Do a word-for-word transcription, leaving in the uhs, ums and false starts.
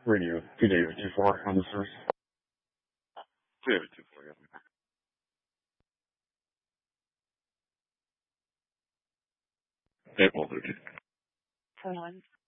Radio two David two four on the source. David two four, yeah. April thirteenth. Hold on.